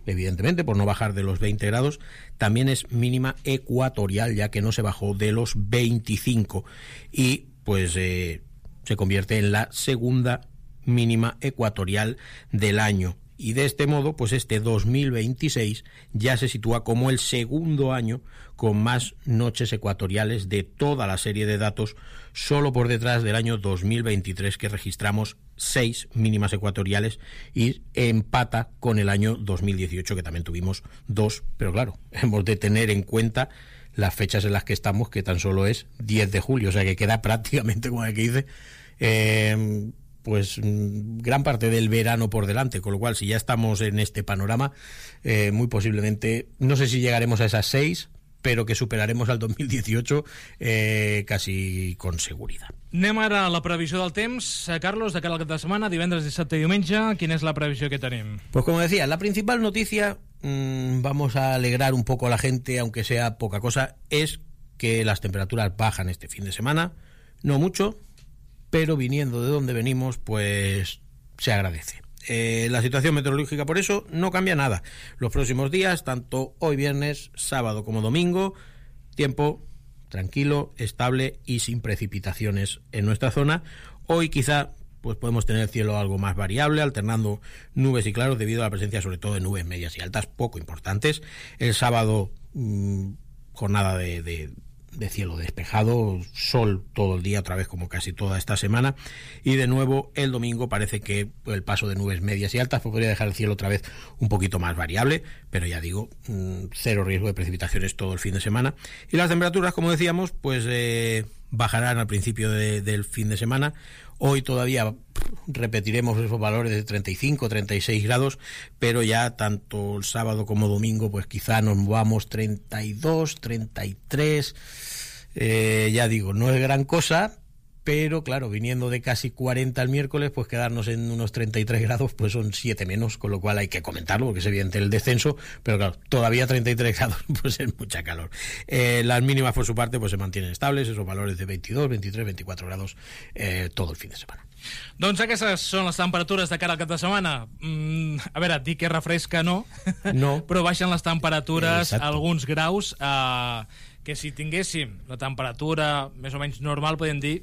evidentemente, por no bajar de los 20 grados, también es mínima ecuatorial, ya que no se bajó de los 25. Y pues se convierte en la segunda mínima ecuatorial del año. Y de este modo, pues este 2026 ya se sitúa como el segundo año con más noches ecuatoriales de toda la serie de datos, solo por detrás del año 2023, que registramos 6 mínimas ecuatoriales, y empata con el año 2018, que también tuvimos 2, pero claro, hemos de tener en cuenta las fechas en las que estamos, que tan solo es 10 de julio, o sea que queda prácticamente, como el que dice, pues gran parte del verano por delante, con lo cual si ya estamos en este panorama, muy posiblemente, no sé si llegaremos a esas 6, però que superaremos al 2018 quasi con seguridad. Anem ara a la previsió del temps. Carlos, de cara al cap de setmana, divendres, dissabte i diumenge, quina és la previsió que tenim? Pues como decía, la principal noticia, vamos a alegrar un poco a la gente, aunque sea poca cosa, es que las temperaturas bajan este fin de semana, no mucho, pero viniendo de donde venimos, pues se agradece. La situación meteorológica por eso no cambia nada. Los próximos días, tanto hoy viernes, sábado como domingo, tiempo tranquilo, estable y sin precipitaciones en nuestra zona. Hoy quizá pues podemos tener el cielo algo más variable, alternando nubes y claros debido a la presencia sobre todo de nubes medias y altas poco importantes. El sábado jornada de cielo despejado, sol todo el día, otra vez como casi toda esta semana, y de nuevo el domingo parece que el paso de nubes medias y altas podría dejar el cielo otra vez un poquito más variable, pero ya digo, cero riesgo de precipitaciones todo el fin de semana. Y las temperaturas, como decíamos, pues bajarán al principio del fin de semana. Hoy todavía repetiremos esos valores de 35, 36 grados, pero ya tanto el sábado como domingo, pues quizá nos movamos 32, 33. Ya digo, no es gran cosa, pero claro, viniendo de casi 40 el miércoles, pues quedarnos en unos 33 grados, pues son 7 menos, con lo cual hay que comentarlo, porque es evidente el descenso, pero claro, todavía 33 grados, pues es mucha calor. Las mínimas, por su parte, pues se mantienen estables, esos valores de 22, 23, 24 grados todo el fin de semana. Doncs aquestes són les temperatures de cara al cap de setmana. A veure, dir que refresca no, però baixen les temperatures alguns graus, que si tinguéssim la temperatura més o menys normal, podem dir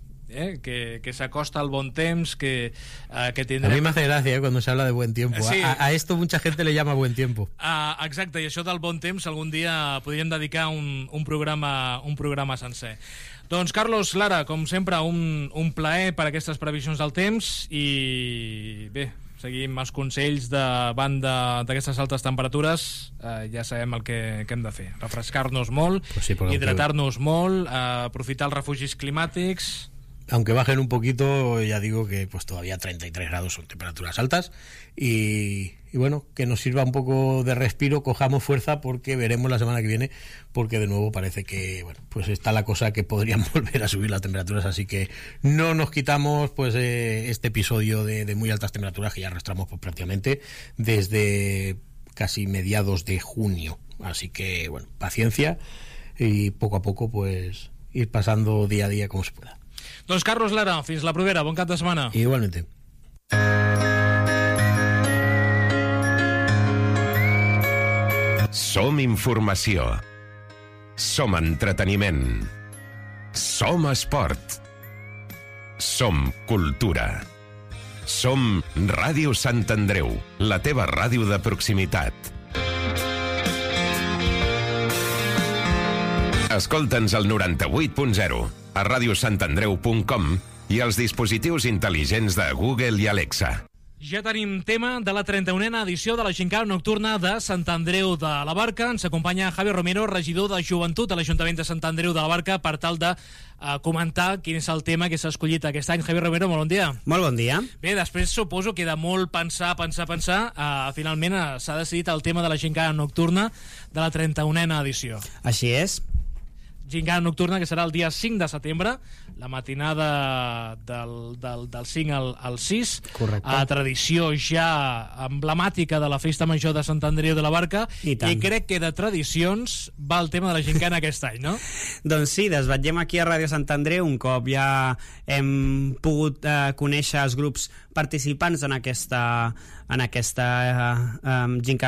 que se acosta al bon temps, que tindrem... A mí me hace gracia cuando se habla de buen tiempo. Sí. A esto mucha gente le llama buen tiempo. Exacte, i això del bon temps algun dia podríem dedicar un programa sencer. Doncs Carlos, Lara, com sempre, un plaer per aquestes previsions del temps, i bé, seguim els consells davant d'aquestes altes temperatures. Ja sabem el que hem de fer: refrescar-nos molt, pues sí, hidratar-nos molt, aprofitar els refugis climàtics. Aunque bajen un poquito, ya digo que pues todavía 33 grados son temperaturas altas, y bueno, que nos sirva un poco de respiro, cojamos fuerza, porque veremos la semana que viene, porque de nuevo parece que bueno, pues está la cosa que podrían volver a subir las temperaturas, así que no nos quitamos pues este episodio de muy altas temperaturas que ya arrastramos pues prácticamente desde casi mediados de junio, así que bueno, paciencia y poco a poco pues ir pasando día a día como se pueda. Doncs Carlos, Lara, fins la propera, bon cap de setmana. Igualmente. Som informació. Som entreteniment. Som esport. Som cultura. Som Ràdio Sant Andreu, la teva ràdio de proximitat. Escolta'ns al 98.0, a radiosantandreu.com i als dispositius intel·ligents de Google i Alexa. Ja tenim tema de la 31a edició de la Gincana Nocturna de Sant Andreu de la Barca. Ens acompanya Javi Romero, regidor de Joventut a l'Ajuntament de Sant Andreu de la Barca, per tal de comentar quin és el tema que s'ha escollit aquest any. Javi Romero, molt bon dia. Molt bon dia. Bé, després suposo que de molt pensar, finalment s'ha decidit el tema de la Gincana Nocturna de la 31a edició. Així és. Gincana Nocturna, que serà el dia 5 de setembre, la matinada del 5 al 6. Correcte. Tradició ja emblemàtica de la Festa Major de Sant Andreu de la Barca, i crec que de tradicions va el tema de la Gincana aquest any, no? Doncs sí, desvetllem aquí a Ràdio Sant Andreu un cop ja hem pogut conèixer els grups participants en aquesta Gincana